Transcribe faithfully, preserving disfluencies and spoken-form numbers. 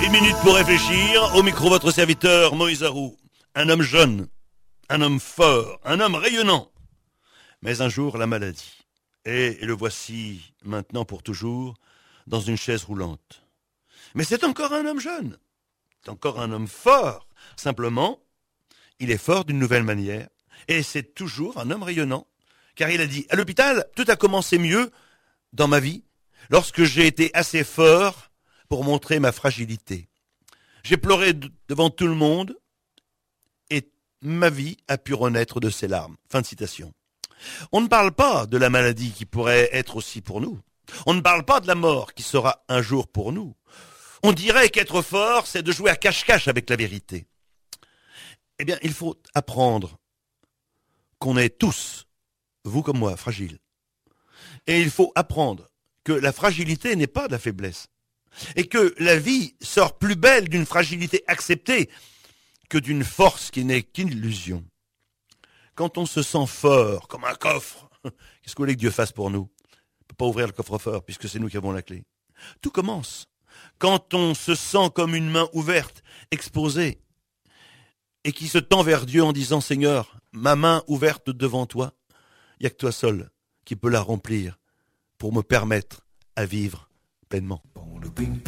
Une minute pour réfléchir. Au micro, votre serviteur Moïse Arou. Un homme jeune, un homme fort, un homme rayonnant. Mais un jour, la maladie. Et le voici maintenant pour toujours dans une chaise roulante. Mais c'est encore un homme jeune. C'est encore un homme fort. Simplement, il est fort d'une nouvelle manière. Et c'est toujours un homme rayonnant. Car il a dit, à l'hôpital, tout a commencé mieux dans ma vie lorsque j'ai été assez fort pour montrer ma fragilité. J'ai pleuré d- devant tout le monde et ma vie a pu renaître de ses larmes. Fin de citation. On ne parle pas de la maladie qui pourrait être aussi pour nous. On ne parle pas de la mort qui sera un jour pour nous. On dirait qu'être fort, c'est de jouer à cache-cache avec la vérité. Eh bien, il faut apprendre qu'on est tous, vous comme moi, fragiles. Et il faut apprendre que la fragilité n'est pas de la faiblesse. Et que la vie sort plus belle d'une fragilité acceptée que d'une force qui n'est qu'illusion. Quand on se sent fort, comme un coffre, qu'est-ce que vous voulez que Dieu fasse pour nous? On ne peut pas ouvrir le coffre-fort, puisque c'est nous qui avons la clé. Tout commence quand on se sent comme une main ouverte, exposée, et qui se tend vers Dieu en disant, Seigneur, ma main ouverte devant toi, il n'y a que toi seul qui peux la remplir pour me permettre à vivre pleinement.